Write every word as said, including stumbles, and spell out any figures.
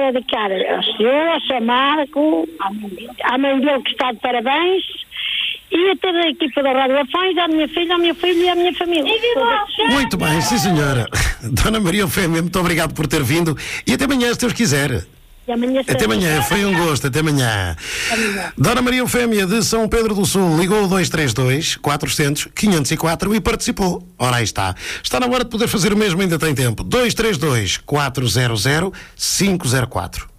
quero dedicar ao senhor, ao seu Marco, à mãe dele que está de parabéns, e a toda a equipa da Rádio Lafões, à minha filha, à minha filha e à minha família. Muito bem, sim senhora. Dona Maria Eufémia, muito obrigado por ter vindo e até amanhã, se Deus quiser. E amanhã Até amanhã, foi um gosto, até amanhã. amanhã. Dona Maria Eufémia de São Pedro do Sul ligou o dois três dois, quatro zero zero, cinco zero quatro e participou. Ora, aí está. Está na hora de poder fazer o mesmo, ainda tem tempo. dois três dois, quatro zero zero, cinco zero quatro.